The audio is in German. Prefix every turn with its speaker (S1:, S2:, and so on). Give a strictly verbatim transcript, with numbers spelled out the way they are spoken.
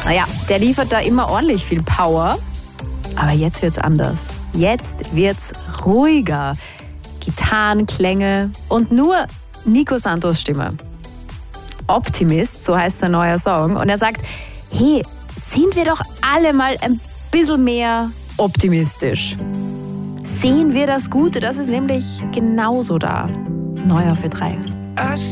S1: Naja, der liefert da immer ordentlich viel Power. Aber jetzt wird's anders. Jetzt wird's ruhiger. Gitarrenklänge und nur Nico Santos Stimme. Optimist, so heißt sein neuer Song. Und er sagt, hey, sind wir doch alle mal ein bisschen mehr optimistisch. Sehen wir das Gute, das ist nämlich genauso da. Neu auf Ö drei.